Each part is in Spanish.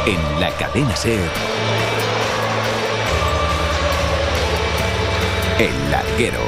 En la cadena SER, El Larguero.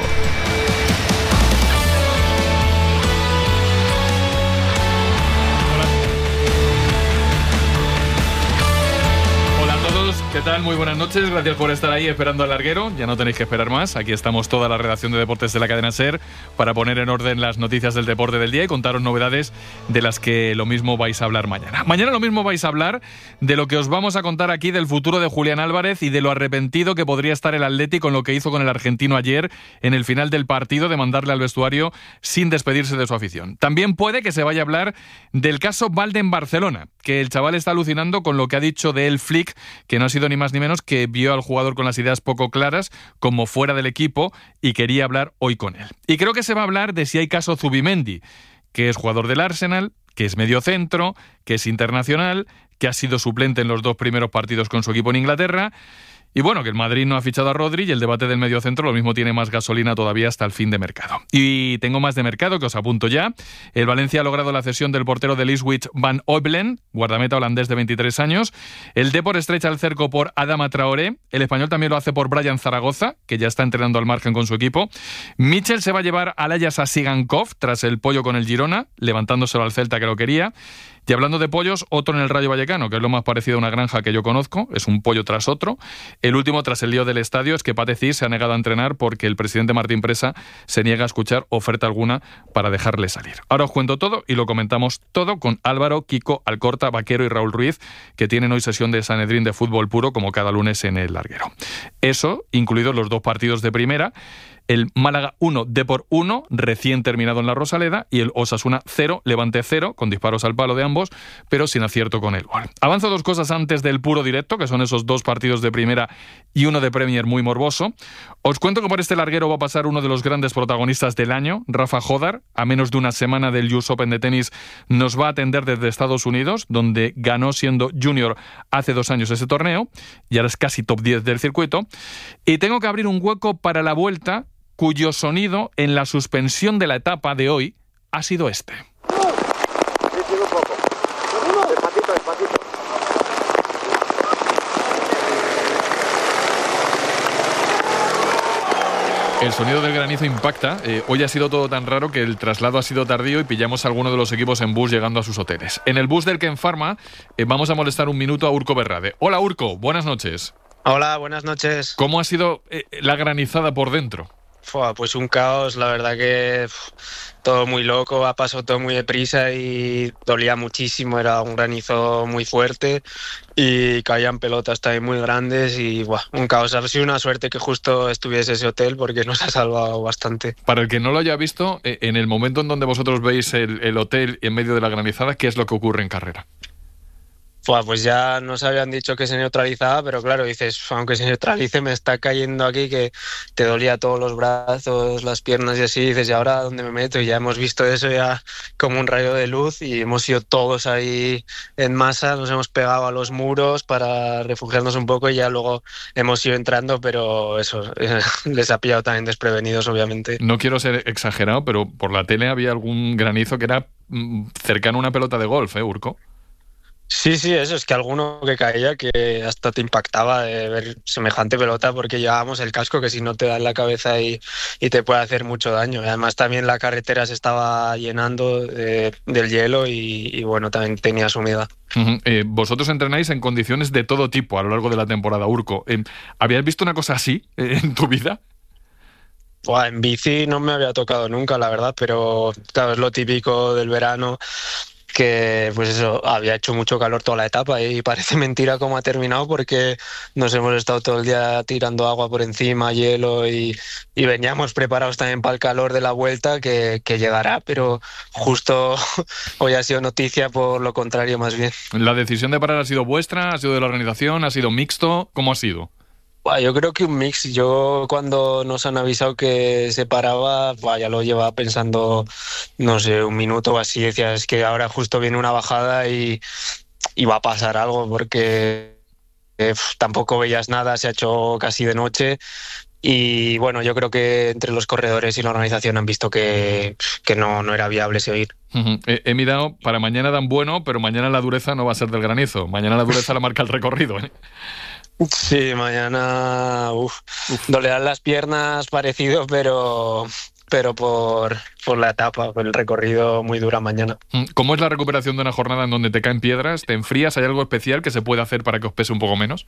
¿Qué tal? Muy buenas noches, gracias por estar ahí esperando al larguero. Ya no tenéis que esperar más, aquí estamos toda la redacción de deportes de la cadena SER para poner en orden las noticias del deporte del día y contaros novedades de las que lo mismo vais a hablar mañana. Mañana lo mismo vais a hablar de lo que os vamos a contar aquí del futuro de Julián Álvarez y de lo arrepentido que podría estar el Atleti con lo que hizo con el argentino ayer en el final del partido de mandarle al vestuario sin despedirse de su afición. También puede que se vaya a hablar del caso Valde en Barcelona, que el chaval está alucinando con lo que ha dicho de él Flick, que no ha sido ni más ni menos que vio al jugador con las ideas poco claras como fuera del equipo y quería hablar hoy con él. Y creo que se va a hablar de si hay caso Zubimendi, que es jugador del Arsenal, que es mediocentro, que es internacional, que ha sido suplente en los 2 primeros partidos con su equipo en Inglaterra. Y bueno, que el Madrid no ha fichado a Rodri y el debate del mediocentro lo mismo tiene más gasolina todavía hasta el fin de mercado. Y tengo más de mercado que os apunto ya. El Valencia ha logrado la cesión del portero del Ipswich Van Oiblen, guardameta holandés de 23 años. El Depor estrecha el cerco por Adama Traoré. El Español también lo hace por Brian Zaragoza, que ya está entrenando al margen con su equipo. Mitchell se va a llevar al Ajax a Sigankov tras el pollo con el Girona, levantándoselo al Celta que lo quería. Y hablando de pollos, otro en el Rayo Vallecano, que es lo más parecido a una granja que yo conozco, es un pollo tras otro. El último tras el lío del estadio es que Pate Cis se ha negado a entrenar porque el presidente Martín Presa se niega a escuchar oferta alguna para dejarle salir. Ahora os cuento todo y lo comentamos todo con Álvaro, Kiko, Alcorta, Vaquero y Raúl Ruiz, que tienen hoy sesión de Sanedrín de fútbol puro como cada lunes en El Larguero. Eso, incluidos los 2 partidos de primera, el Málaga 1, Depor 1, recién terminado en la Rosaleda, y el Osasuna 0, Levante 0, con disparos al palo de ambos, pero sin acierto con el gol. Avanzo 2 cosas antes del puro directo, que son esos 2 partidos de primera y uno de Premier muy morboso. Os cuento que por este larguero va a pasar uno de los grandes protagonistas del año, Rafa Jodar. A menos de una semana del US Open de tenis nos va a atender desde Estados Unidos, donde ganó siendo junior hace 2 años ese torneo, y ahora es casi top 10 del circuito. Y tengo que abrir un hueco para la Vuelta, cuyo sonido en la suspensión de la etapa de hoy ha sido este. Despacito. El sonido del granizo impacta. Hoy ha sido todo tan raro que el traslado ha sido tardío y pillamos a alguno de los equipos en bus llegando a sus hoteles. En el bus del Ken Pharma vamos a molestar un minuto a Urko Berrade. Hola Urko, buenas noches. Hola, buenas noches. ¿Cómo ha sido la granizada por dentro? Pues un caos, la verdad que todo muy loco, ha pasado todo muy deprisa y dolía muchísimo, era un granizo muy fuerte y caían pelotas también muy grandes y un caos. Ha sido una suerte que justo estuviese ese hotel porque nos ha salvado bastante. Para el que no lo haya visto, en el momento en donde vosotros veis el hotel en medio de la granizada, ¿qué es lo que ocurre en carrera? Pues ya nos habían dicho que se neutralizaba, pero claro, dices, aunque se neutralice me está cayendo aquí, que te dolía todos los brazos, las piernas y así, dices, ¿y ahora dónde me meto? Y ya hemos visto eso ya como un rayo de luz y hemos ido todos ahí en masa, nos hemos pegado a los muros para refugiarnos un poco y ya luego hemos ido entrando, pero eso, les ha pillado también desprevenidos, obviamente. No quiero ser exagerado, pero por la tele había algún granizo que era cercano a una pelota de golf, Urko. Sí, eso es que alguno que caía que hasta te impactaba de ver semejante pelota porque llevábamos el casco que si no te da en la cabeza y te puede hacer mucho daño. Además también la carretera se estaba llenando del hielo y bueno, también tenía sumida. Vosotros entrenáis en condiciones de todo tipo a lo largo de la temporada, Urko. ¿Habías visto una cosa así en tu vida? En bici no me había tocado nunca, la verdad, pero claro, es lo típico del verano, que pues eso, había hecho mucho calor toda la etapa y parece mentira cómo ha terminado porque nos hemos estado todo el día tirando agua por encima, hielo y veníamos preparados también para el calor de la Vuelta que llegará, pero justo hoy ha sido noticia por lo contrario más bien. ¿La decisión de parar ha sido vuestra? ¿Ha sido de la organización? ¿Ha sido mixto? ¿Cómo ha sido? Yo creo que un mix. Yo cuando nos han avisado que se paraba, ya lo llevaba pensando, no sé, un minuto o así. Decía, es que ahora justo viene una bajada y va a pasar algo porque tampoco veías nada, se ha hecho casi de noche Y bueno, yo creo que entre los corredores y la organización han visto que no era viable seguir. He mirado, para mañana dan bueno, pero mañana la dureza no va a ser del granizo. Mañana la dureza la marca el recorrido, ¿eh? Sí, mañana dolerán las piernas parecido, pero por la etapa, por el recorrido muy dura mañana. ¿Cómo es la recuperación de una jornada en donde te caen piedras? ¿Te enfrías? ¿Hay algo especial que se puede hacer para que os pese un poco menos?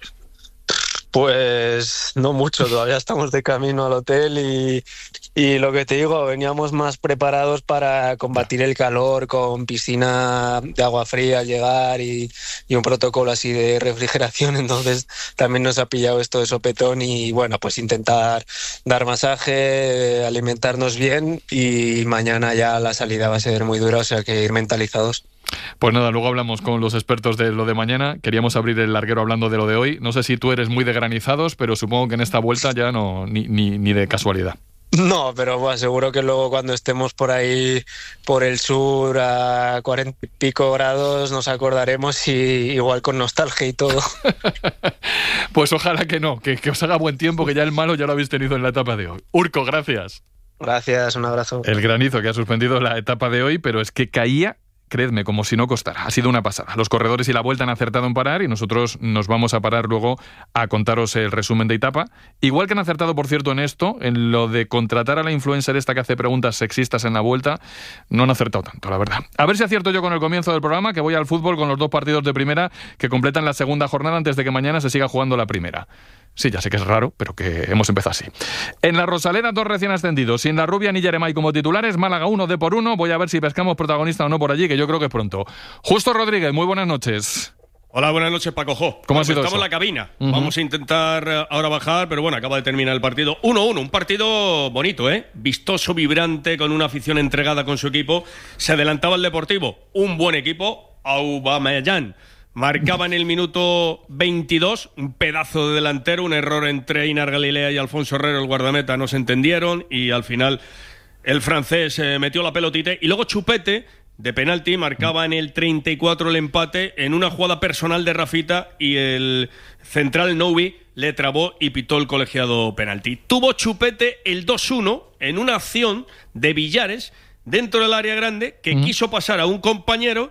Pues no mucho, todavía estamos de camino al hotel y lo que te digo, veníamos más preparados para combatir el calor con piscina de agua fría al llegar y un protocolo así de refrigeración, entonces también nos ha pillado esto de sopetón y bueno, pues intentar dar masaje, alimentarnos bien y mañana ya la salida va a ser muy dura, o sea que ir mentalizados. Pues nada, luego hablamos con los expertos de lo de mañana. Queríamos abrir el larguero hablando de lo de hoy. No sé si tú eres muy de granizados, pero supongo que en esta vuelta ya no ni de casualidad. No, pero bueno, seguro que luego cuando estemos por ahí, por el sur, a 40 y pico grados, nos acordaremos y igual con nostalgia y todo. Pues ojalá que no, que os haga buen tiempo, que ya el malo ya lo habéis tenido en la etapa de hoy. Urco, gracias. Gracias, un abrazo. El granizo que ha suspendido la etapa de hoy, pero es que caía, creedme, como si no costara. Ha sido una pasada. Los corredores y la vuelta han acertado en parar y nosotros nos vamos a parar luego a contaros el resumen de etapa. Igual que han acertado, por cierto, en esto, en lo de contratar a la influencer esta que hace preguntas sexistas en la vuelta, no han acertado tanto, la verdad. A ver si acierto yo con el comienzo del programa, que voy al fútbol con los 2 partidos de primera que completan la segunda jornada antes de que mañana se siga jugando la primera. Sí, ya sé que es raro, pero que hemos empezado así. En la Rosaleda, 2 recién ascendidos. Sin la Rubia ni Yeremay como titulares, Málaga 1 de por 1. Voy a ver si pescamos protagonista o no por allí, que yo creo que es pronto. Justo Rodríguez, muy buenas noches. Hola, buenas noches, Paco Jo. ¿Cómo ha sido Estamos eso? en la cabina. Vamos a intentar ahora bajar, pero bueno, acaba de terminar el partido. 1-1, un partido bonito, vistoso, vibrante, con una afición entregada con su equipo. Se adelantaba el Deportivo, un buen equipo, Aubameyang. Marcaba en el minuto 22, un pedazo de delantero, un error entre Einar Galilea y Alfonso Herrero, el guardameta, no se entendieron y al final el francés metió la pelotita y luego Chupete, de penalti, marcaba en el 34 el empate en una jugada personal de Rafita y el central Novi le trabó y pitó el colegiado penalti. Tuvo Chupete el 2-1 en una acción de Villares dentro del área grande que quiso pasar a un compañero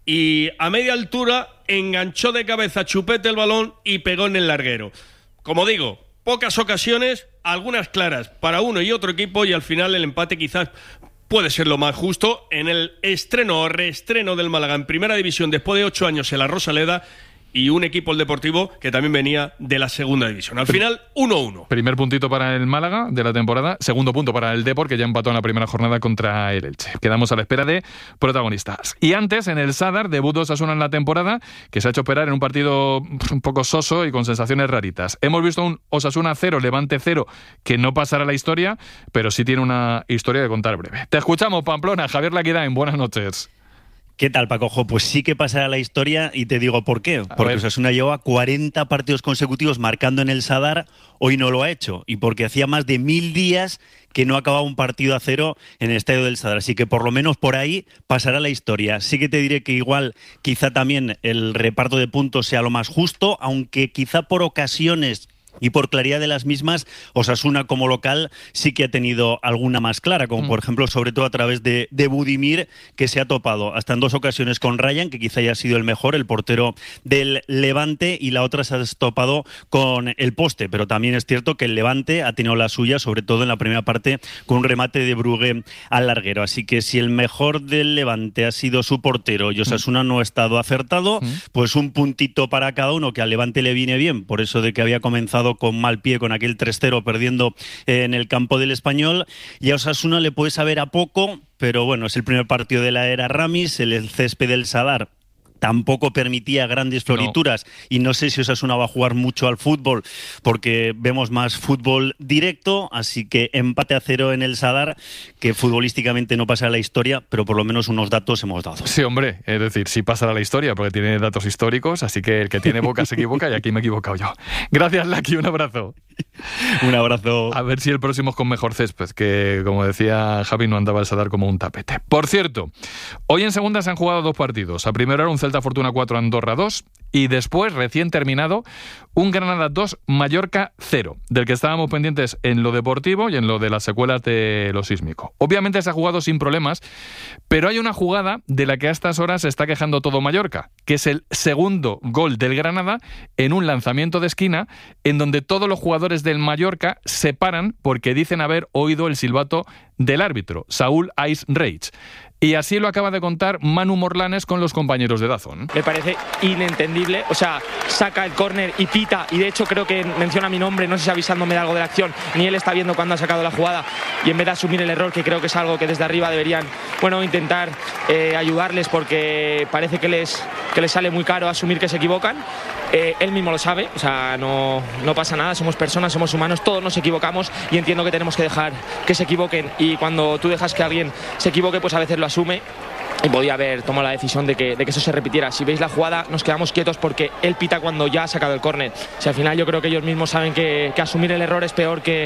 y a media altura enganchó de cabeza Chupete el balón y pegó en el larguero. Como digo, pocas ocasiones, algunas claras para uno y otro equipo y al final el empate quizás puede ser lo más justo. En el estreno o reestreno del Málaga en Primera División después de 8 años en la Rosaleda y un equipo, el Deportivo, que también venía de la Segunda División. Al final, 1-1. Primer puntito para el Málaga de la temporada, segundo punto para el Depor, que ya empató en la primera jornada contra el Elche. Quedamos a la espera de protagonistas. Y antes, en el Sadar, debut de Osasuna en la temporada, que se ha hecho esperar en un partido un poco soso y con sensaciones raritas. Hemos visto un Osasuna 0, Levante 0, que no pasará a la historia, pero sí tiene una historia de contar breve. Te escuchamos, Pamplona. Javier Laquidain, buenas noches. ¿Qué tal, Paco Jo? Pues sí que pasará la historia y te digo por qué. Porque Osasuna lleva 40 partidos consecutivos marcando en el Sadar, hoy no lo ha hecho. Y porque hacía más de 1000 días que no acababa un partido a 0 en el estadio del Sadar. Así que por lo menos por ahí pasará la historia. Sí que te diré que igual quizá también el reparto de puntos sea lo más justo, aunque quizá por ocasiones y por claridad de las mismas, Osasuna como local sí que ha tenido alguna más clara, como por ejemplo, sobre todo a través de Budimir, que se ha topado hasta en 2 ocasiones con Ryan, que quizá haya sido el mejor, el portero del Levante, y la otra se ha topado con el poste, pero también es cierto que el Levante ha tenido la suya, sobre todo en la primera parte, con un remate de Brugge al larguero. Así que si el mejor del Levante ha sido su portero y Osasuna no ha estado acertado, pues un puntito para cada uno, que al Levante le viene bien, por eso de que había comenzado con mal pie con aquel 3-0 perdiendo en el campo del Español, y a Osasuna le puede saber a poco, pero bueno, es el primer partido de la era Ramis, el césped del Sadar tampoco permitía grandes florituras y no sé si Osasuna va a jugar mucho al fútbol porque vemos más fútbol directo, así que empate a 0 en el Sadar, que futbolísticamente no pasa a la historia, pero por lo menos unos datos hemos dado. Sí, hombre, es decir, sí pasará a la historia porque tiene datos históricos, así que el que tiene boca se equivoca y aquí me he equivocado yo. Gracias, Laki, un abrazo. Un abrazo. A ver si el próximo es con mejor césped, que como decía Javi, no andaba el Sadar como un tapete. Por cierto, hoy en segunda se han jugado 2 partidos. A primera hora un Celta Celta Fortuna 4, Andorra 2. Y después, recién terminado, un Granada 2, Mallorca 0, del que estábamos pendientes en lo deportivo y en lo de las secuelas de lo sísmico. Obviamente se ha jugado sin problemas, pero hay una jugada de la que a estas horas se está quejando todo Mallorca, que es el segundo gol del Granada en un lanzamiento de esquina en donde todos los jugadores del Mallorca se paran porque dicen haber oído el silbato del árbitro, Saúl Ice Rage. Y así lo acaba de contar Manu Morlanes con los compañeros de DAZN. Me parece inentendible, o sea, saca el córner y pita, y de hecho creo que menciona mi nombre, no sé si avisándome de algo de la acción, ni él está viendo cuando ha sacado la jugada, y en vez de asumir el error, que creo que es algo que desde arriba deberían, intentar ayudarles, porque parece que les sale muy caro asumir que se equivocan. Él mismo lo sabe, o sea, no pasa nada, somos personas, somos humanos, todos nos equivocamos, y entiendo que tenemos que dejar que se equivoquen, y cuando tú dejas que alguien se equivoque, pues a veces lo asume, y podía haber tomado la decisión de que eso se repitiera. Si veis la jugada, nos quedamos quietos porque él pita cuando ya ha sacado el córner. O sea, al final yo creo que ellos mismos saben que asumir el error es peor que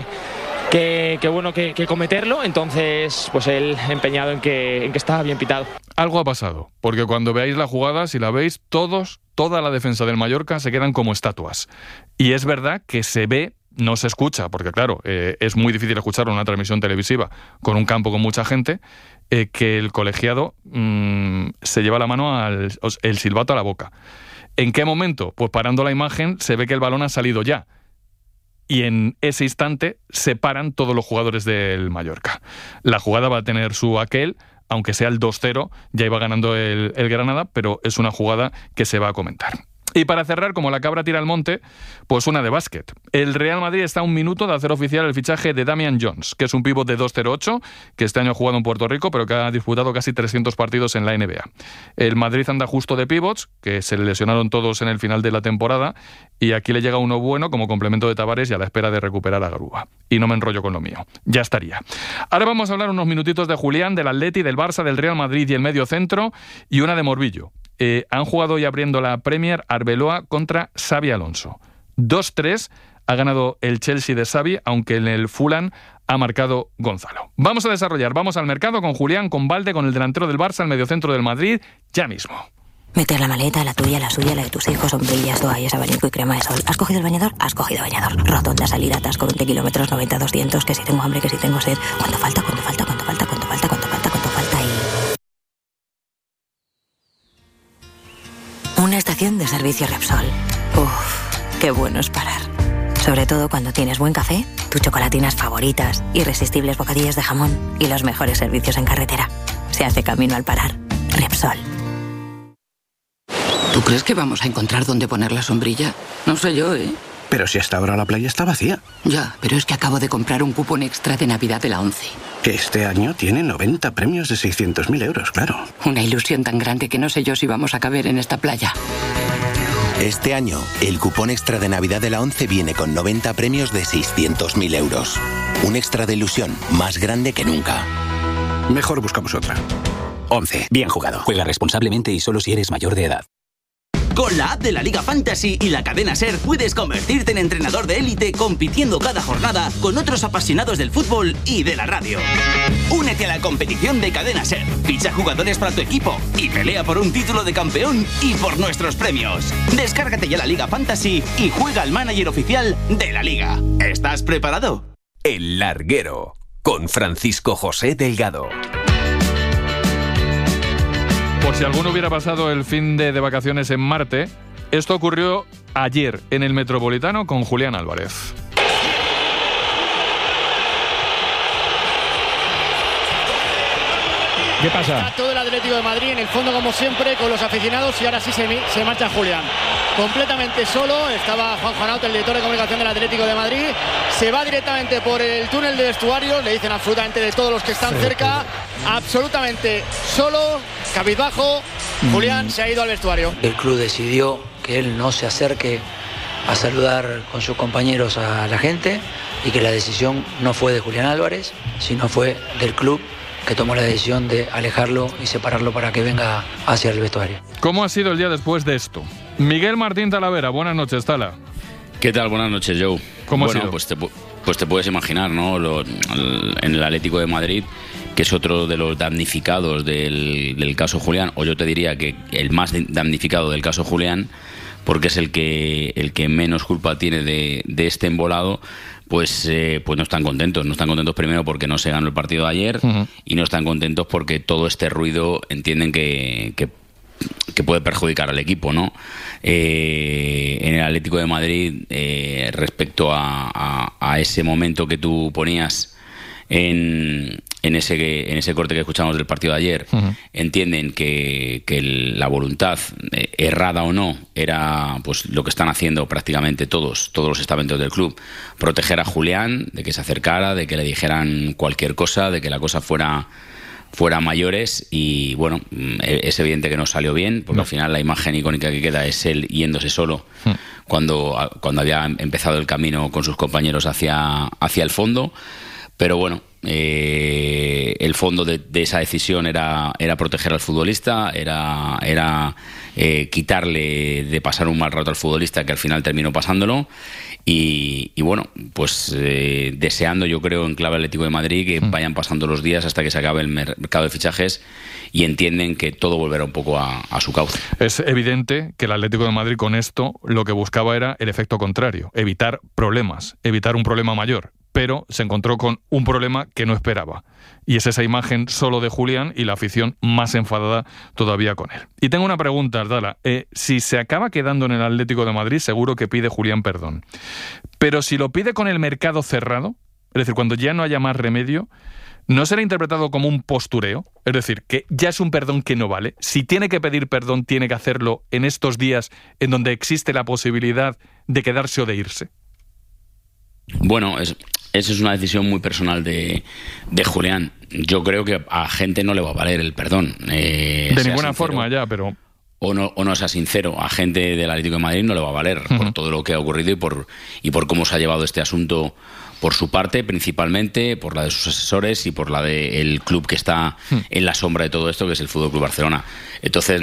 cometerlo, entonces pues él empeñado en que estaba bien pitado. Algo ha pasado, porque cuando veáis la jugada, si la veis, toda la defensa del Mallorca se quedan como estatuas. Y es verdad que se ve, no se escucha, porque claro, es muy difícil escuchar una transmisión televisiva con un campo con mucha gente, que el colegiado se lleva la mano el silbato a la boca. ¿En qué momento? Pues parando la imagen se ve que el balón ha salido ya. Y en ese instante se paran todos los jugadores del Mallorca. La jugada va a tener su aquel, aunque sea el 2-0, ya iba ganando el Granada, pero es una jugada que se va a comentar. Y para cerrar, como la cabra tira al monte, pues una de básquet. El Real Madrid está a un minuto de hacer oficial el fichaje de Damian Jones, que es un pívot de 2.08, que este año ha jugado en Puerto Rico, pero que ha disputado casi 300 partidos en la NBA. El Madrid anda justo de pívots, que se le lesionaron todos en el final de la temporada, y aquí le llega uno bueno como complemento de Tavares y a la espera de recuperar a Garuba. Y no me enrollo con lo mío, ya estaría. Ahora vamos a hablar unos minutitos de Julián, del Atleti, del Barça, del Real Madrid y el medio centro, y una de Morbillo. Han jugado hoy abriendo la Premier Arbeloa contra Xabi Alonso. 2-3 ha ganado el Chelsea de Xabi, aunque en el Fulham ha marcado Gonzalo. Vamos a desarrollar, vamos al mercado con Julián, con Valde, con el delantero del Barça, el mediocentro del Madrid, ya mismo. Meter la maleta, la tuya, la suya, la de tus hijos, sombrillas, toallas, abanico y crema de sol. ¿Has cogido el bañador? Has cogido bañador. Rotonda, salida, atasco, 20 kilómetros, 90, 200, que si tengo hambre, que si tengo sed. ¿Cuánto falta? ¿Cuánto falta? ¿Cuánto falta? ¿Cuánto falta? ¿Cuánto falta? ¿Cuánto falta? Una estación de servicio Repsol. Uf, qué bueno es parar. Sobre todo cuando tienes buen café, tus chocolatinas favoritas, irresistibles bocadillas de jamón y los mejores servicios en carretera. Se hace camino al parar. Repsol. ¿Tú crees que vamos a encontrar dónde poner la sombrilla? No sé yo, ¿eh? Pero si hasta ahora la playa está vacía. Ya, pero es que acabo de comprar un cupón extra de Navidad de la ONCE. Que este año tiene 90 premios de 600.000 euros, claro. Una ilusión tan grande que no sé yo si vamos a caber en esta playa. Este año, el cupón extra de Navidad de la ONCE viene con 90 premios de 600.000 euros. Un extra de ilusión más grande que nunca. Mejor buscamos otra. ONCE. Bien jugado. Juega responsablemente y solo si eres mayor de edad. Con la app de la Liga Fantasy y la cadena SER puedes convertirte en entrenador de élite compitiendo cada jornada con otros apasionados del fútbol y de la radio. Únete a la competición de cadena SER, ficha jugadores para tu equipo y pelea por un título de campeón y por nuestros premios. Descárgate ya la Liga Fantasy y juega al manager oficial de la Liga. ¿Estás preparado? El Larguero, con Francisco José Delgado. Por si alguno hubiera pasado el fin de vacaciones en Marte, esto ocurrió ayer en el Metropolitano con Julián Álvarez. ¿Qué pasa? Está todo el Atlético de Madrid en el fondo como siempre con los aficionados y ahora sí se marcha Julián. Completamente solo, estaba Juan Juanot, el director de comunicación del Atlético de Madrid. Se va directamente por el túnel de vestuarios, le dicen absolutamente de todos los que están cerca. Absolutamente solo, cabizbajo, Julián se ha ido al vestuario. El club decidió que él no se acerque a saludar con sus compañeros a la gente y que la decisión no fue de Julián Álvarez, sino fue del club, que tomó la decisión de alejarlo y separarlo para que venga hacia el vestuario. ¿Cómo ha sido el día después de esto? Miguel Martín Talavera, buenas noches, Tala. ¿Qué tal? Buenas noches, Joe. ¿Cómo ha sido? Pues te puedes imaginar, ¿no? En el Atlético de Madrid, que es otro de los damnificados del caso Julián, o yo te diría que el más damnificado del caso Julián, porque es el que menos culpa tiene de este embolado, pues no están contentos. No están contentos primero porque no se ganó el partido de ayer, y no están contentos porque todo este ruido entienden que puede perjudicar al equipo, ¿no? En el Atlético de Madrid, respecto a ese momento que tú ponías en ese corte que escuchamos del partido de ayer, entienden que la voluntad, errada o no, era pues lo que están haciendo prácticamente todos los estamentos del club: proteger a Julián, de que se acercara, de que le dijeran cualquier cosa, de que la cosa fuera mayores. Y bueno, es evidente que no salió bien, porque al final la imagen icónica que queda es él yéndose solo cuando había empezado el camino con sus compañeros hacia el fondo. Pero bueno, el fondo de esa decisión era proteger al futbolista, era quitarle de pasar un mal rato al futbolista, que al final terminó pasándolo. Y bueno, pues deseando, yo creo, en clave Atlético de Madrid, que vayan pasando los días hasta que se acabe el mercado de fichajes y entienden que todo volverá un poco a su cauce. Es evidente que el Atlético de Madrid con esto lo que buscaba era el efecto contrario: evitar problemas, evitar un problema mayor. Pero se encontró con un problema que no esperaba, y es esa imagen solo de Julián y la afición más enfadada todavía con él. Y tengo una pregunta, Ardala. Si se acaba quedando en el Atlético de Madrid, seguro que pide Julián perdón. Pero si lo pide con el mercado cerrado, es decir, cuando ya no haya más remedio, ¿no será interpretado como un postureo? Es decir, que ya es un perdón que no vale. Si tiene que pedir perdón, tiene que hacerlo en estos días en donde existe la posibilidad de quedarse o de irse. Bueno, esa es una decisión muy personal de Julián. Yo creo que a gente no le va a valer el perdón. De ninguna forma ya, pero... O no sea sincero, a gente del Atlético de Madrid no le va a valer por todo lo que ha ocurrido y por cómo se ha llevado este asunto por su parte, principalmente, por la de sus asesores y por la del club que está en la sombra de todo esto, que es el Fútbol Club Barcelona. Entonces,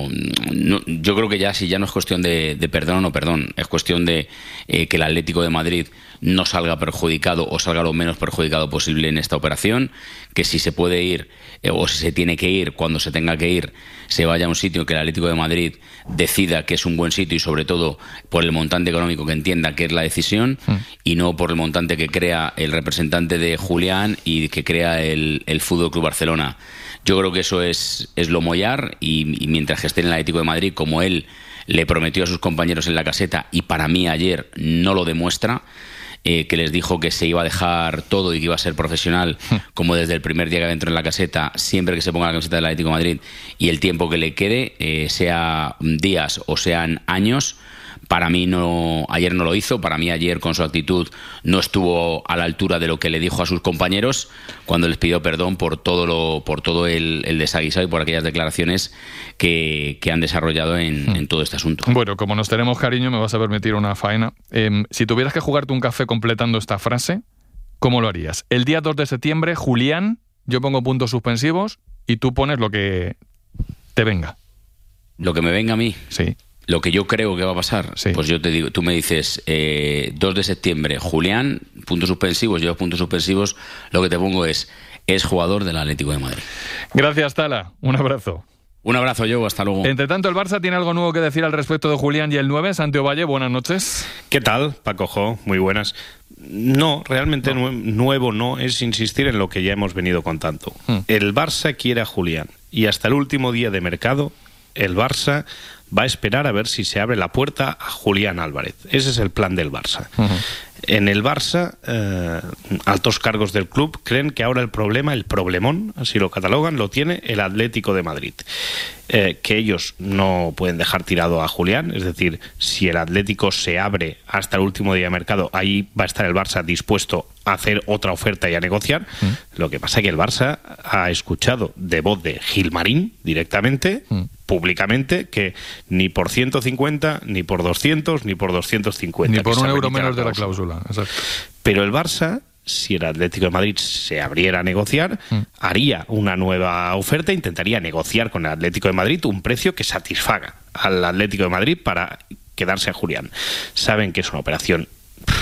yo creo que si ya no es cuestión de perdón o no perdón, es cuestión de que el Atlético de Madrid no salga perjudicado o salga lo menos perjudicado posible en esta operación, que si se puede ir o si se tiene que ir, cuando se tenga que ir, se vaya a un sitio que el Atlético de Madrid decida que es un buen sitio, y sobre todo por el montante económico que entienda que es la decisión, y no por el montante que crea el representante de Julián y que crea el Fútbol Club Barcelona. Yo creo que eso es lo mollar, y mientras que esté en el Atlético de Madrid, como él le prometió a sus compañeros en la caseta, y para mí ayer no lo demuestra, que les dijo que se iba a dejar todo y que iba a ser profesional, como desde el primer día que entró en la caseta, siempre que se ponga la camiseta del Atlético de Madrid, y el tiempo que le quede, sea días o sean años. Para mí ayer no lo hizo. Para mí ayer, con su actitud, no estuvo a la altura de lo que le dijo a sus compañeros cuando les pidió perdón por todo el desaguisado y por aquellas declaraciones que han desarrollado en todo este asunto. Bueno, como nos tenemos cariño, me vas a permitir una faena. Si tuvieras que jugarte un café completando esta frase, ¿cómo lo harías? El día 2 de septiembre, Julián, yo pongo puntos suspensivos y tú pones lo que te venga. ¿Lo que me venga a mí? Sí. Lo que yo creo que va a pasar, sí. Pues yo te digo, tú me dices 2 de septiembre, Julián, puntos suspensivos, yo puntos suspensivos, lo que te pongo es jugador del Atlético de Madrid. Gracias, Tala, un abrazo. Un abrazo, Joe, hasta luego. Entre tanto, el Barça tiene algo nuevo que decir al respecto de Julián y el 9, Santi Ovalle, buenas noches. ¿Qué tal, Paco Jo? Muy buenas. No, realmente nuevo no, es insistir en lo que ya hemos venido contando. El Barça quiere a Julián, y hasta el último día de mercado, el Barça va a esperar a ver si se abre la puerta a Julián Álvarez. Ese es el plan del Barça. En el Barça, altos cargos del club creen que ahora el problemón, así lo catalogan, lo tiene el Atlético de Madrid. Que ellos no pueden dejar tirado a Julián, es decir, si el Atlético se abre hasta el último día de mercado, ahí va a estar el Barça dispuesto a hacer otra oferta y a negociar. Lo que pasa es que el Barça ha escuchado de voz de Gilmarín directamente, públicamente, que ni por 150, ni por 200, ni por 250. Ni por un euro menos de la cláusula. Exacto. Pero el Barça, si el Atlético de Madrid se abriera a negociar, haría una nueva oferta, intentaría negociar con el Atlético de Madrid un precio que satisfaga al Atlético de Madrid para quedarse a Julián. Saben que es una operación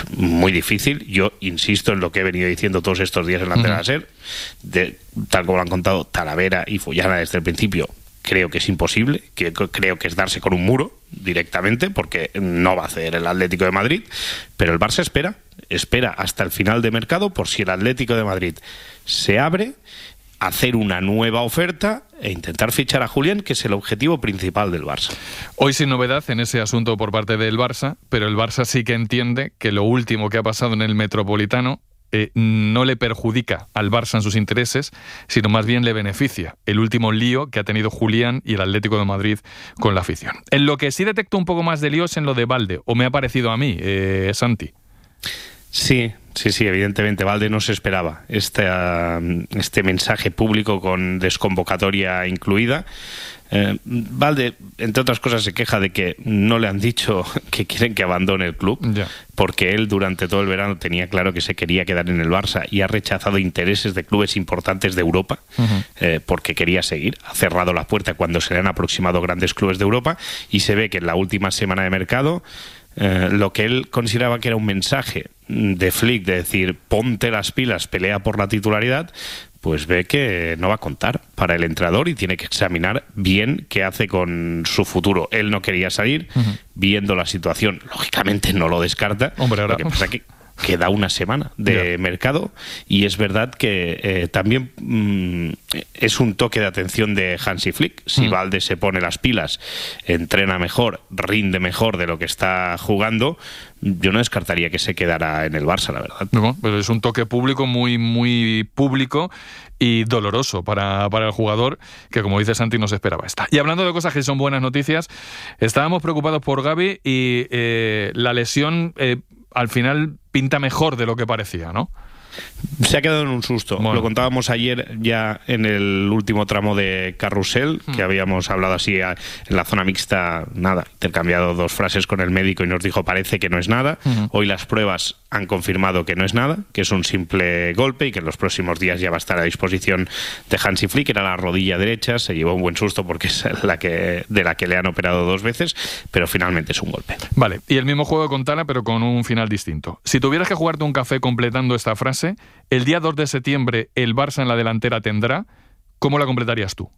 muy difícil. Yo insisto en lo que he venido diciendo todos estos días en la antena SER, tal como lo han contado Talavera y Fullana desde el principio. Creo que es imposible, creo que es darse con un muro directamente, porque no va a hacer el Atlético de Madrid, pero el Barça espera hasta el final de mercado por si el Atlético de Madrid se abre, hacer una nueva oferta e intentar fichar a Julián, que es el objetivo principal del Barça. Hoy sin novedad en ese asunto por parte del Barça, pero el Barça sí que entiende que lo último que ha pasado en el Metropolitano no le perjudica al Barça en sus intereses, sino más bien le beneficia el último lío que ha tenido Julián y el Atlético de Madrid con la afición. En lo que sí detecto un poco más de lío es en lo de Balde, o me ha parecido a mí, Santi. Sí, evidentemente Balde no se esperaba este mensaje público con desconvocatoria incluida. Balde, entre otras cosas, se queja de que no le han dicho que quieren que abandone el club, porque él durante todo el verano tenía claro que se quería quedar en el Barça y ha rechazado intereses de clubes importantes de Europa, porque quería seguir. Ha cerrado la puerta cuando se le han aproximado grandes clubes de Europa, y se ve que en la última semana de mercado lo que él consideraba que era un mensaje de Flick, de decir ponte las pilas, pelea por la titularidad, pues ve que no va a contar para el entrenador y tiene que examinar bien qué hace con su futuro. Él no quería salir, viendo la situación, lógicamente no lo descarta. Hombre, ahora... Lo que pasa es que queda una semana de mercado, y es verdad que también es un toque de atención de Hansi Flick. Si Balde se pone las pilas, entrena mejor, rinde mejor de lo que está jugando, yo no descartaría que se quedara en el Barça, la verdad. No, pero es un toque público muy, muy público y doloroso para el jugador, que como dice Santi no se esperaba esta. Y hablando de cosas que son buenas noticias, estábamos preocupados por Gavi y la lesión al final pinta mejor de lo que parecía, ¿no? Se ha quedado en un susto. Bueno. Lo contábamos ayer ya en el último tramo de Carrusel, que habíamos hablado así en la zona mixta, intercambiado 2 frases con el médico y nos dijo parece que no es nada. Hoy las pruebas han confirmado que no es nada, que es un simple golpe y que en los próximos días ya va a estar a disposición de Hansi Flick. Era la rodilla derecha, se llevó un buen susto porque es de la que le han operado 2 veces, pero finalmente es un golpe. Vale, y el mismo juego con Tala, pero con un final distinto. Si tuvieras que jugarte un café completando esta frase, el día 2 de septiembre el Barça en la delantera tendrá, ¿cómo la completarías tú?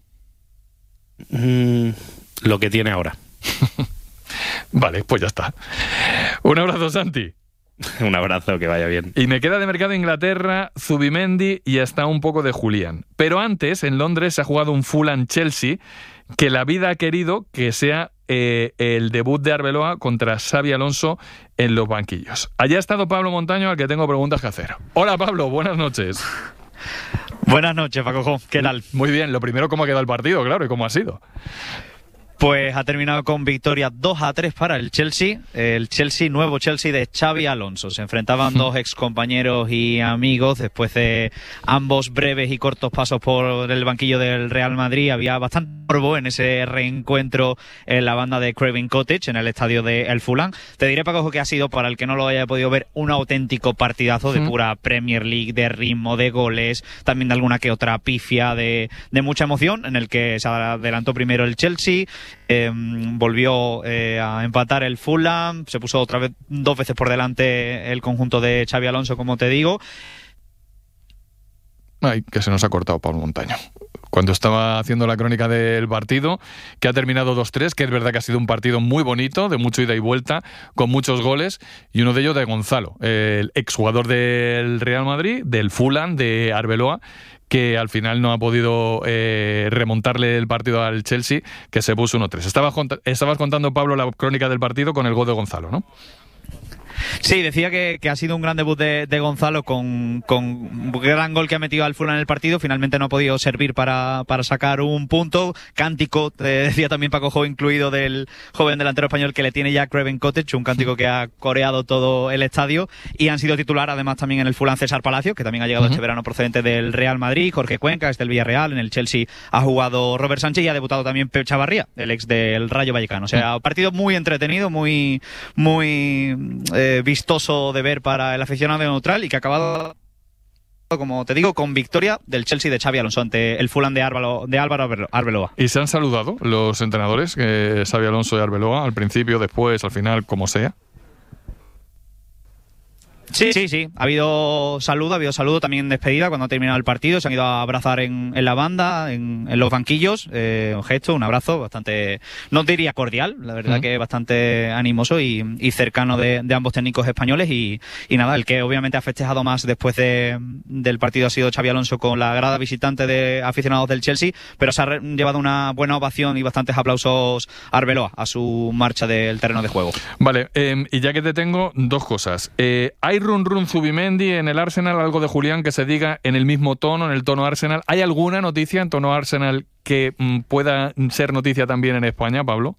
Lo que tiene ahora. Vale, pues ya está. Un abrazo, Santi. Un abrazo, que vaya bien. Y me queda de mercado Inglaterra, Zubimendi y hasta un poco de Julián. Pero antes, en Londres, se ha jugado un Fulham-Chelsea, que la vida ha querido que sea el debut de Arbeloa contra Xabi Alonso en los banquillos. Allá ha estado Pablo Montaño, al que tengo preguntas que hacer. Hola, Pablo, buenas noches. Buenas noches, Paco. ¿Qué tal? Muy bien. Lo primero, ¿cómo ha quedado el partido? Claro, ¿y cómo ha sido? Pues ha terminado con victoria 2-3 para el Chelsea. El Chelsea, nuevo Chelsea de Xabi Alonso. Se enfrentaban 2 excompañeros y amigos después de ambos breves y cortos pasos por el banquillo del Real Madrid. Había bastante morbo en ese reencuentro en la banda de Craven Cottage, en el estadio de el Fulham. Te diré, Paco, que ha sido, para el que no lo haya podido ver, un auténtico partidazo de pura Premier League, de ritmo, de goles, también de alguna que otra pifia, de mucha emoción, en el que se adelantó primero el Chelsea. Volvió a empatar el Fulham, se puso otra vez 2 veces por delante el conjunto de Xabi Alonso, como te digo. Ay, que se nos ha cortado Pablo Montaño. Cuando estaba haciendo la crónica del partido, que ha terminado 2-3, que es verdad que ha sido un partido muy bonito, de mucho ida y vuelta, con muchos goles, y uno de ellos de Gonzalo, el exjugador del Real Madrid, del Fulham, de Arbeloa, que al final no ha podido remontarle el partido al Chelsea, que se puso 1-3. Estabas contando, Pablo, la crónica del partido con el gol de Gonzalo, ¿no? Sí, decía que ha sido un gran debut de Gonzalo con un gran gol que ha metido al Fulham en el partido. Finalmente no ha podido servir para sacar un punto. Cántico, decía también Paco, incluido del joven delantero español que le tiene ya Craven Cottage, un cántico que ha coreado todo el estadio. Y han sido titular además también en el Fulham César Palacio, que también ha llegado este verano procedente del Real Madrid, Jorge Cuenca, es del Villarreal. En el Chelsea ha jugado Robert Sánchez y ha debutado también Pep Chavarría, el ex del Rayo Vallecano. O sea, partido muy entretenido, muy vistoso de ver para el aficionado neutral, y que ha acabado, como te digo, con victoria del Chelsea de Xabi Alonso ante el Fulham de Álvaro Arbeloa. ¿Y se han saludado los entrenadores, Xabi Alonso y Arbeloa, al principio, después, al final, como sea? Sí. Ha habido saludo también en despedida cuando ha terminado el partido. Se han ido a abrazar en la banda, en los banquillos. Un gesto, un abrazo bastante, no diría cordial, la verdad que bastante animoso y cercano de ambos técnicos españoles. Y nada, el que obviamente ha festejado más después del partido ha sido Xabi Alonso con la grada visitante de aficionados del Chelsea, pero se ha llevado una buena ovación y bastantes aplausos a Arbeloa a su marcha del terreno de juego. Vale, y ya que te tengo, dos cosas. ¿Hay run Zubimendi en el Arsenal, algo de Julián que se diga en el mismo tono, en el tono Arsenal? ¿Hay alguna noticia en tono Arsenal que pueda ser noticia también en España, Pablo?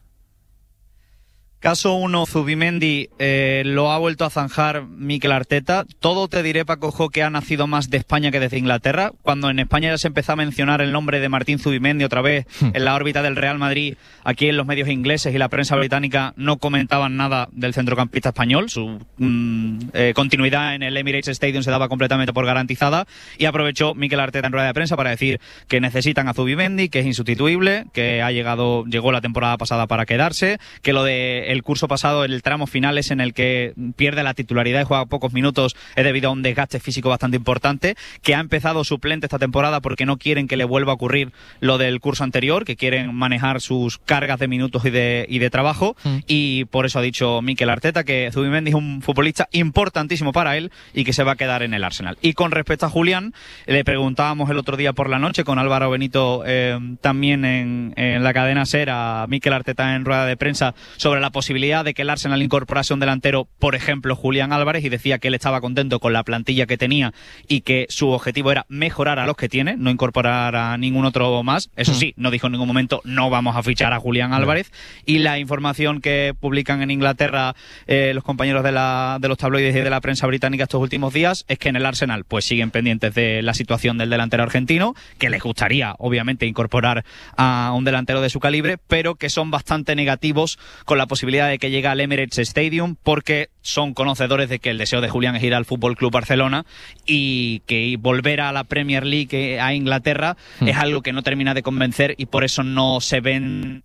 Caso 1, Zubimendi lo ha vuelto a zanjar Mikel Arteta. Todo te diré, Paco, que ha nacido más de España que desde Inglaterra. Cuando en España ya se empezó a mencionar el nombre de Martín Zubimendi otra vez en la órbita del Real Madrid, aquí en los medios ingleses y la prensa británica no comentaban nada del centrocampista español. Su continuidad en el Emirates Stadium se daba completamente por garantizada y aprovechó Mikel Arteta en rueda de prensa para decir que necesitan a Zubimendi, que es insustituible, que llegó la temporada pasada para quedarse, que lo de el curso pasado, el tramo final es en el que pierde la titularidad y juega pocos minutos, es debido a un desgaste físico bastante importante, que ha empezado suplente esta temporada porque no quieren que le vuelva a ocurrir lo del curso anterior, que quieren manejar sus cargas de minutos y de trabajo, y por eso ha dicho Mikel Arteta que Zubimendi es un futbolista importantísimo para él y que se va a quedar en el Arsenal. Y con respecto a Julián, le preguntábamos el otro día por la noche con Álvaro Benito también en la cadena SER a Mikel Arteta en rueda de prensa sobre la posibilidad de que el Arsenal incorporase un delantero, por ejemplo Julián Álvarez, y decía que él estaba contento con la plantilla que tenía y que su objetivo era mejorar a los que tiene, no incorporar a ningún otro más. Eso sí, no dijo en ningún momento no vamos a fichar a Julián Álvarez. Y la información que publican en Inglaterra los compañeros de los tabloides y de la prensa británica estos últimos días es que en el Arsenal pues siguen pendientes de la situación del delantero argentino, que les gustaría obviamente incorporar a un delantero de su calibre, pero que son bastante negativos con la posibilidad de que llegue al Emirates Stadium porque son conocedores de que el deseo de Julián es ir al Fútbol Club Barcelona y que volver a la Premier League a Inglaterra es algo que no termina de convencer y por eso no se ven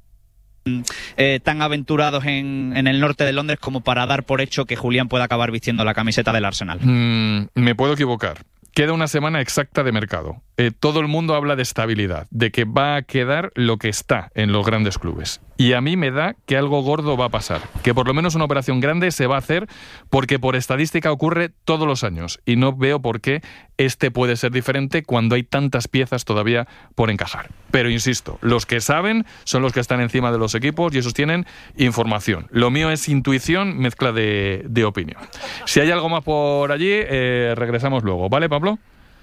tan aventurados en el norte de Londres como para dar por hecho que Julián pueda acabar vistiendo la camiseta del Arsenal. Me puedo equivocar. Queda una semana exacta de mercado. Todo el mundo habla de estabilidad, de que va a quedar lo que está en los grandes clubes. Y a mí me da que algo gordo va a pasar, que por lo menos una operación grande se va a hacer porque por estadística ocurre todos los años y no veo por qué este puede ser diferente cuando hay tantas piezas todavía por encajar. Pero insisto, los que saben son los que están encima de los equipos y esos tienen información. Lo mío es intuición, mezcla de opinión. Si hay algo más por allí, regresamos luego. ¿Vale, Pablo?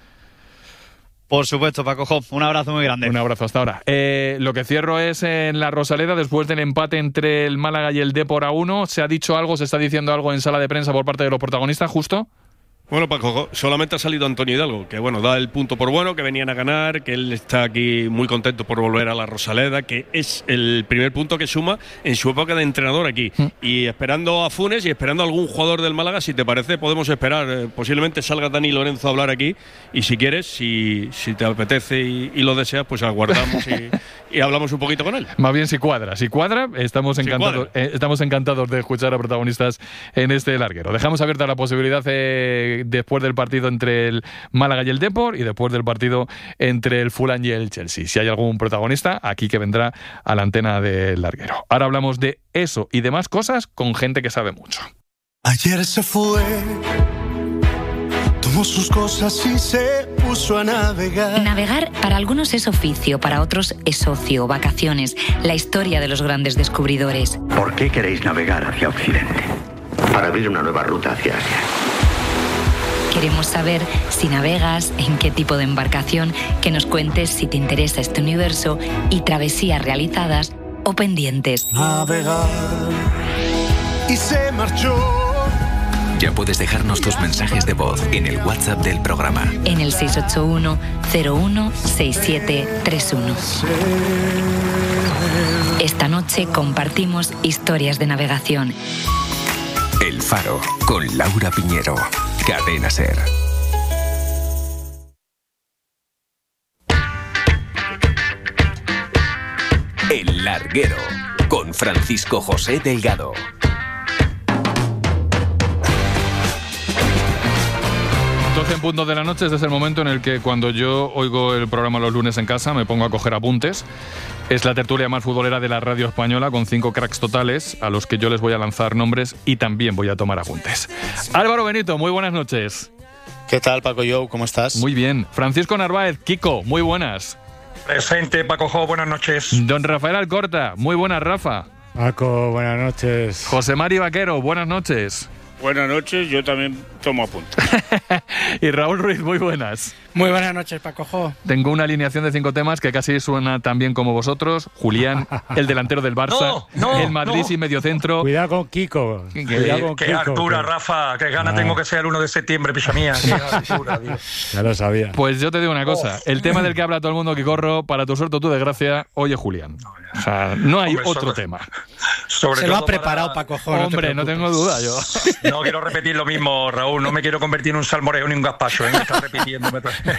Por supuesto, Paco Jo. Un abrazo muy grande. Un abrazo hasta ahora. Lo que cierro es en la Rosaleda, después del empate entre el Málaga y el Depor a 1. ¿Se ha dicho algo, se está diciendo algo en sala de prensa por parte de los protagonistas, justo? Bueno, Paco, solamente ha salido Antonio Hidalgo, que bueno, da el punto por bueno, que venían a ganar, que él está aquí muy contento por volver a la Rosaleda, que es el primer punto que suma en su época de entrenador aquí. Y esperando a Funes y esperando a algún jugador del Málaga, si te parece, podemos esperar. Posiblemente salga Dani Lorenzo a hablar aquí y si quieres, si te apetece y lo deseas, pues aguardamos y hablamos un poquito con él. Más bien si cuadra. Si cuadra, estamos encantados de escuchar a protagonistas en este larguero. Dejamos abierta la posibilidad después del partido entre el Málaga y el Depor y después del partido entre el Fulham y el Chelsea. Si hay algún protagonista, aquí que vendrá a la antena del larguero. Ahora hablamos de eso y demás cosas con gente que sabe mucho. Ayer se fue, tomó sus cosas y se puso a navegar. Navegar para algunos es oficio, para otros es ocio, vacaciones, la historia de los grandes descubridores. ¿Por qué queréis navegar hacia Occidente? Para abrir una nueva ruta hacia Asia. Queremos saber si navegas, en qué tipo de embarcación, que nos cuentes si te interesa este universo y travesías realizadas o pendientes. Navegar y se marchó. Ya puedes dejarnos tus mensajes de voz en el WhatsApp del programa. En el 681 016731. Esta noche compartimos historias de navegación. El Faro, con Laura Piñero. Cadena SER. El larguero, con Francisco José Delgado. 12 en punto de la noche, este es el momento en el que cuando yo oigo el programa los lunes en casa me pongo a coger apuntes. Es la tertulia más futbolera de la radio española con 5 cracks totales a los que yo les voy a lanzar nombres y también voy a tomar apuntes. Álvaro Benito, muy buenas noches. ¿Qué tal, Paco Jou? ¿Cómo estás? Muy bien. Francisco Narváez, Kiko, muy buenas. Presente, Paco Jo, buenas noches. Don Rafael Alcorta, muy buenas, Rafa. Paco, buenas noches. José Mari Vaquero, buenas noches. Buenas noches, yo también tomo apuntes. Y Raúl Ruiz, muy buenas. Muy buenas noches, Paco Jo. Tengo una alineación de 5 temas que casi suena tan bien como vosotros. Julián, el delantero del Barça, el Madrid sin mediocentro. Cuidado con Kiko. Qué altura, Rafa, qué gana tengo que ser el 1 de septiembre, picha mía. Qué altura, tío. Ya lo sabía. Pues yo te digo una cosa, el tema del que habla todo el mundo, Kikorro, para tu suerte o tu desgracia, oye Julián. O sea, no hay otro tema. Se lo ha preparado Paco Jo. Hombre, no tengo duda yo. No quiero repetir lo mismo, Raúl, no me quiero convertir en un salmorejo ni un gazpacho, me estás repitiéndome.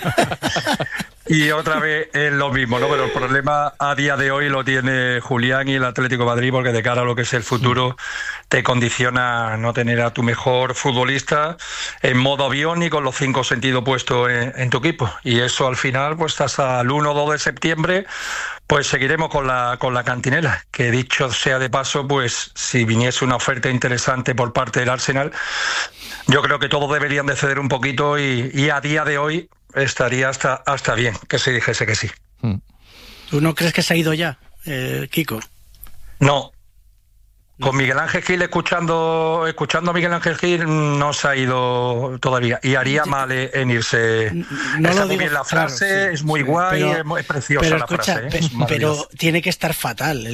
Y otra vez es lo mismo, ¿no? Pero el problema a día de hoy lo tiene Julián y el Atlético de Madrid, porque de cara a lo que es el futuro te condiciona no tener a tu mejor futbolista en modo avión y con los 5 sentidos puestos en tu equipo. Y eso al final, pues hasta el 1 o 2 de septiembre, pues seguiremos con la cantinela, que dicho sea de paso, pues si viniese una oferta interesante por parte del Arsenal, yo creo que todos deberían de ceder un poquito y a día de hoy estaría hasta bien que se dijese que sí. ¿Tú no crees que se ha ido ya, Kiko? No. Con Miguel Ángel Gil, escuchando a Miguel Ángel Gil, no se ha ido todavía. Y haría mal en irse. No está lo muy digo, bien la frase, claro, es muy guay, es preciosa pero la escucha, frase. Pero tiene que estar fatal.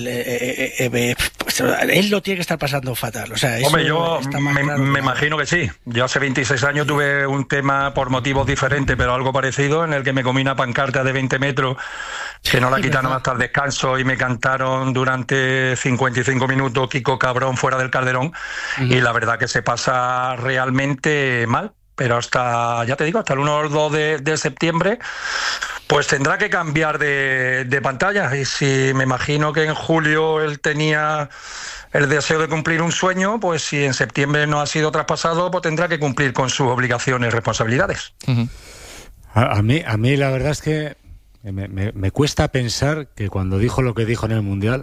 Él lo tiene que estar pasando fatal. O sea, hombre, yo me imagino que sí. Yo hace 26 años tuve un tema por motivos diferentes, pero algo parecido, en el que me comí una pancarta de 20 metros que no la quitaron hasta el descanso y me cantaron durante 55 minutos Kiko Cabrón fuera del Calderón. Y la verdad que se pasa realmente mal, pero hasta, ya te digo, hasta el 1 o 2 de septiembre pues tendrá que cambiar de pantalla. Y si me imagino que en julio él tenía el deseo de cumplir un sueño, pues si en septiembre no ha sido traspasado, pues tendrá que cumplir con sus obligaciones y responsabilidades. A mí la verdad es que me cuesta pensar que cuando dijo lo que dijo en el Mundial,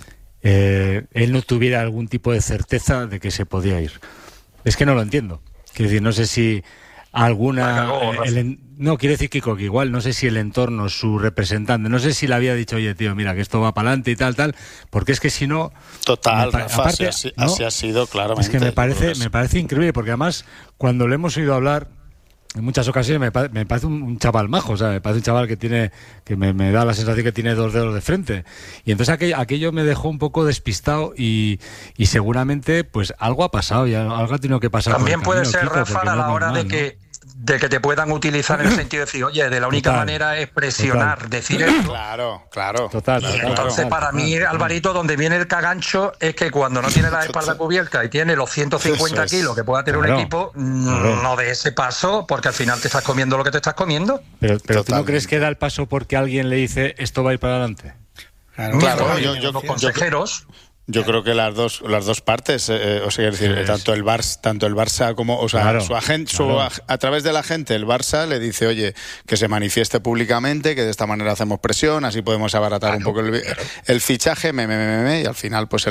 él no tuviera algún tipo de certeza de que se podía ir. Es que no lo entiendo. Quiero decir, no sé si alguna... no, quiero decir, Kiko, que igual no sé si el entorno, su representante, no sé si le había dicho, oye, tío, mira, que esto va para adelante y tal, porque es que si no... Total, Rafa, aparte, así ha sido claramente. Es que me parece increíble, porque además, cuando le hemos oído hablar, en muchas ocasiones me parece un chaval majo, o sea, me parece un chaval que me da la sensación que tiene 2 dedos de frente. Y entonces aquello me dejó un poco despistado y seguramente pues algo ha pasado y algo ha tenido que pasar. También puede ser, Rafa, a la hora de que te puedan utilizar en el sentido de decir, oye, de la única manera es presionar, decir esto. Claro. Total. Entonces, para mí, Alvarito, donde viene el cagancho es que cuando no tiene la espalda cubierta y tiene los 150 kilos que pueda tener un equipo, no de ese paso, porque al final te estás comiendo lo que te estás comiendo. Pero ¿tú no crees que da el paso porque alguien le dice esto va a ir para adelante? Claro, los consejeros... Yo creo que las dos partes, o sea, es decir, tanto el Barça como, o sea, su agente, a través de la gente, el Barça le dice, oye, que se manifieste públicamente, que de esta manera hacemos presión, así podemos abaratar un poco el fichaje, y al final, pues